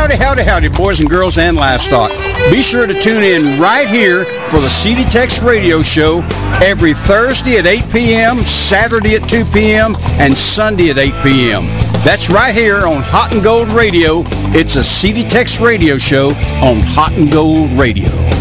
Howdy, howdy, howdy, boys and girls and livestock. Be sure to tune in right here for the CD Tex Radio Show every Thursday at 8 p.m., Saturday at 2 p.m., and Sunday at 8 p.m. That's right here on Hot and Gold Radio. It's a CD Tex Radio Show on Hot and Gold Radio.